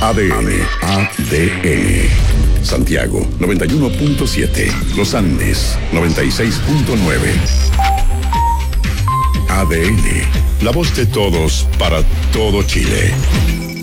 ADN. Santiago 91.7. Los Andes 96.9. ADN. La voz de todos para todo Chile.